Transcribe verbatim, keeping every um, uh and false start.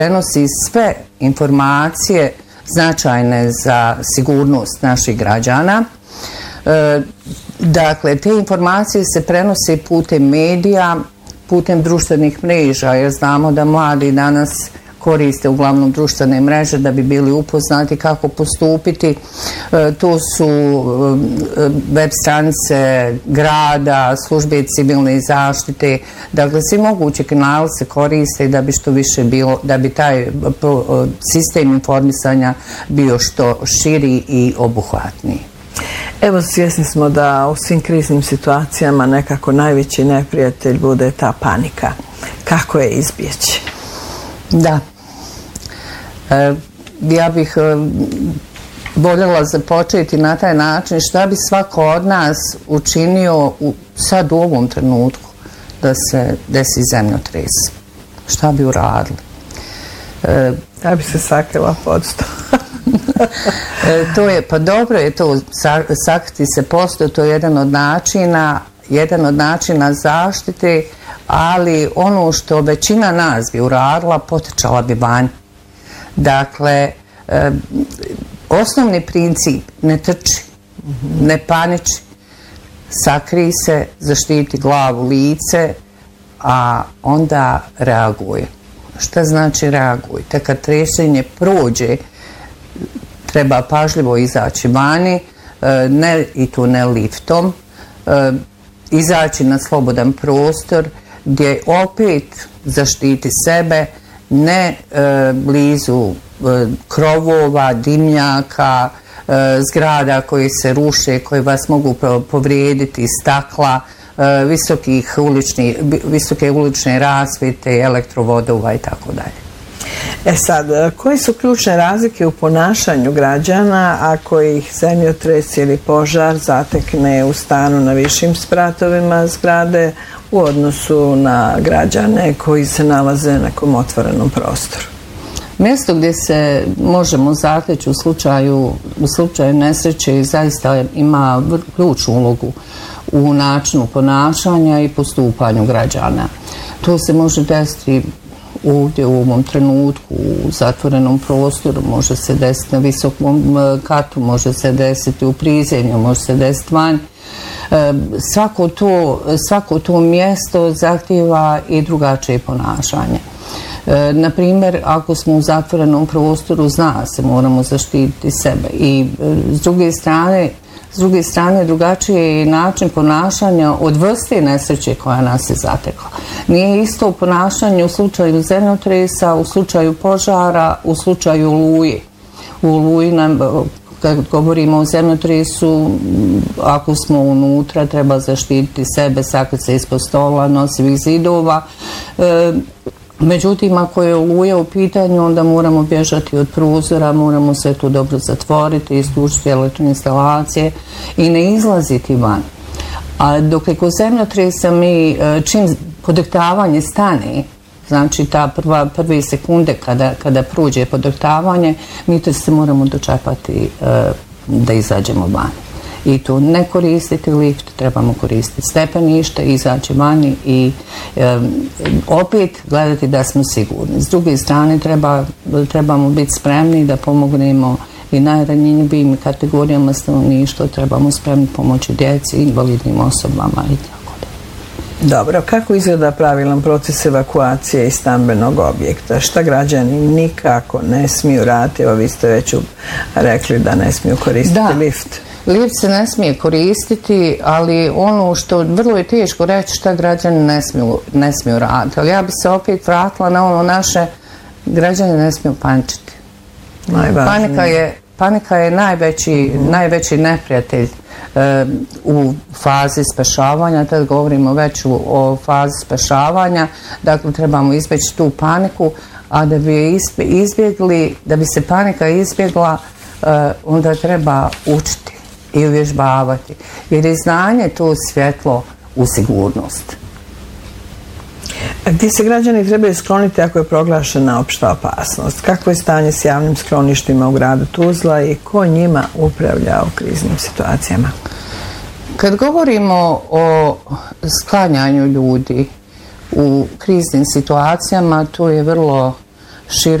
prenosi sve informacije značajne za sigurnost naših građana. E, dakle, te informacije se prenose putem medija, putem društvenih mreža, jer znamo da mladi danas koriste uglavnom društvene mreže da bi bili upoznati kako postupiti. E, to su e, web stranice grada, službe civilne zaštite, dakle svi mogući kanali se koriste da bi što više bilo, da bi taj sistem informisanja bio što širi i obuhvatniji. Evo, svjesni smo da u svim kriznim situacijama nekako najveći neprijatelj bude ta panika. Kako je izbjeći? Da. E, ja bih e, voljela započeti na taj način šta bi svako od nas učinio u, sad u ovom trenutku da se desi zemljotres. Šta bi uradili? E, ja bi se sakrila pod sto. e, to je, pa dobro je to, sakriti se pod sto, to je jedan od načina, jedan od načina zaštite, ali ono što većina nas bi uradila, potrčala bi van. Dakle, e, osnovni princip, ne trči, mm-hmm. ne paniči, sakri se, zaštiti glavu, lice, a onda reaguje. Šta znači reagujte? Kad tresenje prođe, treba pažljivo izaći vani, e, ne, i tu ne liftom, e, izaći na slobodan prostor, gdje opet zaštiti sebe, ne e, blizu e, krovova, dimnjaka, e, zgrada koji se ruše, koji vas mogu povrijediti, stakla, e, visokih ulični, visoke ulične rasvjete, elektrovodova i tako dalje. E sad, koji su ključne razlike u ponašanju građana ako ih zemljotres ili požar zatekne u stanu na višim spratovima zgrade u odnosu na građane koji se nalaze na nekom otvorenom prostoru? Mjesto gdje se možemo zateći u slučaju, u slučaju nesreće zaista ima ključnu ulogu u načinu ponašanja i postupanju građana. To se može desiti ovdje u ovom trenutku u zatvorenom prostoru, može se desiti na visokom katu, može se desiti u prizemlju, može se desiti van. E, svako, to, svako to mjesto zahtijeva i drugačije ponašanje. E, na primjer, ako smo u zatvorenom prostoru, zna se, moramo zaštititi sebe i e, s druge strane S druge strane, drugačiji je način ponašanja od vrste nesreće koja nas je zatekla. Nije isto ponašanje u slučaju zemljotresa, u slučaju požara, u slučaju oluje. U oluji nam, kad govorimo o zemljotresu, ako smo unutra, treba zaštititi sebe, sakriti se ispod stola, nosivih zidova. E, Međutim, ako je oluja u pitanju, onda moramo bježati od prozora, moramo sve tu dobro zatvoriti, isključiti elektroinstalacije i ne izlaziti van. A dok je kod zemljotresa mi, čim podrhtavanje stane, znači ta prva, prve sekunde kada, kada prođe podrhtavanje, mi to se moramo dočepati da izađemo van. I to ne koristiti lift, trebamo koristiti stepenište, izaći vani i e, opet gledati da smo sigurni. S druge strane treba, trebamo biti spremni da pomognemo i najranjivijim kategorijama stanovništva, trebamo spremni pomoći djeci, invalidnim osobama i tako da. Dobro, kako izgleda pravilan proces evakuacije iz stambenog objekta? Šta građani nikako ne smiju raditi? Evo, vi ste već rekli da ne smiju koristiti da. lift. Lift se ne smije koristiti, ali ono što vrlo je teško reći šta građani ne smiju, ne smiju raditi. Ali ja bi se opet vratila na ono naše, građani ne smiju paničiti. Panika je, panika je najveći, mm-hmm. najveći neprijatelj e, u fazi spašavanja, tad govorimo već u, o fazi spašavanja, dakle trebamo izbjeći tu paniku, a da bi je izbjegli, da bi se panika izbjegla, e, onda treba učiti i uvježbavati, jer je znanje to svjetlo u sigurnost. A gdje se građani trebaju skloniti ako je proglašena opšta opasnost? Kako je stanje s javnim skloništima u gradu Tuzla i ko njima upravlja u kriznim situacijama? Kad govorimo o sklanjanju ljudi u kriznim situacijama, to je vrlo širok